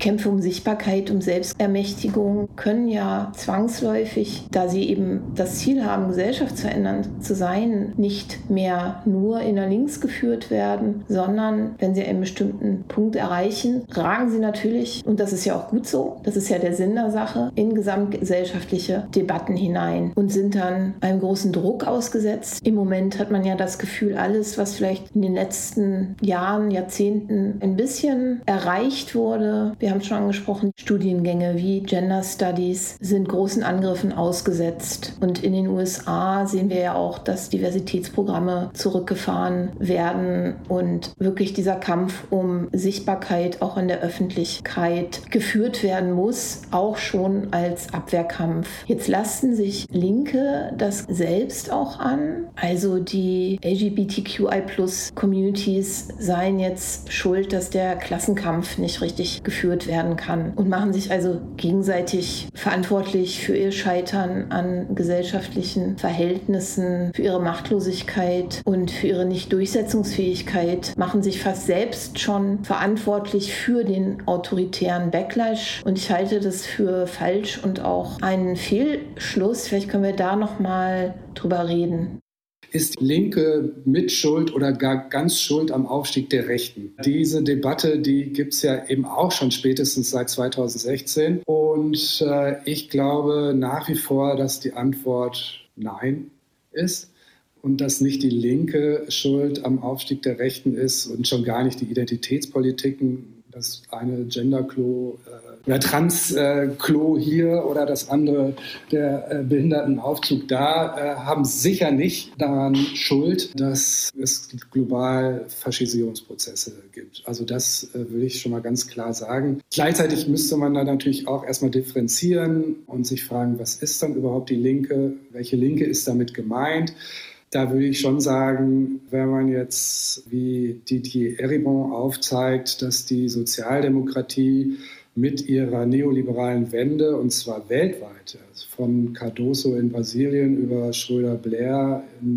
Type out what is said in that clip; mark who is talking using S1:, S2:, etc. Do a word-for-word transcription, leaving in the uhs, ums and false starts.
S1: Kämpfe um Sichtbarkeit, um Selbstermächtigung können ja zwangsläufig, da sie eben das Ziel haben, gesellschaftsverändernd zu sein, nicht mehr nur innerlinks geführt werden, sondern wenn sie einen bestimmten Punkt erreichen, ragen sie natürlich, und das ist ja auch gut so, das ist ja der Sinn der Sache, in gesamtgesellschaftliche Debatten hinein und sind dann einem großen Druck ausgesetzt. Im Moment hat man ja das Gefühl, alles, was vielleicht in den letzten Jahren, Jahrzehnten ein bisschen erreicht wurde, wir haben es schon angesprochen, Studiengänge wie Gender Studies sind großen Angriffen ausgesetzt. Und in den U S A sehen wir ja auch, dass Diversitätsprogramme zurückgefahren werden und wirklich dieser Kampf um Sichtbarkeit auch in der Öffentlichkeit geführt werden muss, auch schon als Abwehrkampf. Jetzt lasten sich Linke das selbst auch an. Also die L G B T Q I Plus Communities seien jetzt schuld, dass der Klassenkampf nicht richtig geführt werden kann und machen sich also gegenseitig verantwortlich für ihr Scheitern an gesellschaftlichen Verhältnissen, für ihre Machtlosigkeit und für ihre Nicht-Durchsetzungsfähigkeit, machen sich fast selbst schon verantwortlich für den autoritären Backlash. Und ich halte das für falsch und auch einen Fehlschluss. Vielleicht können wir da noch mal drüber reden.
S2: Ist Linke Mitschuld oder gar ganz schuld am Aufstieg der Rechten? Diese Debatte, die gibt es ja eben auch schon spätestens seit zweitausendsechzehn. Und äh, ich glaube nach wie vor, dass die Antwort Nein ist und dass nicht die Linke schuld am Aufstieg der Rechten ist und schon gar nicht die Identitätspolitiken. Das eine Gender-Klo äh, oder Trans-Klo hier oder das andere der äh, Behindertenaufzug da äh, haben sicher nicht daran Schuld, dass es global Faschisierungsprozesse gibt. Also das äh, will ich schon mal ganz klar sagen. Gleichzeitig müsste man da natürlich auch erstmal differenzieren und sich fragen, was ist dann überhaupt die Linke? Welche Linke ist damit gemeint? Da würde ich schon sagen, wenn man jetzt wie Didier Eribon aufzeigt, dass die Sozialdemokratie mit ihrer neoliberalen Wende, und zwar weltweit, also von Cardoso in Brasilien über Schröder-Blair in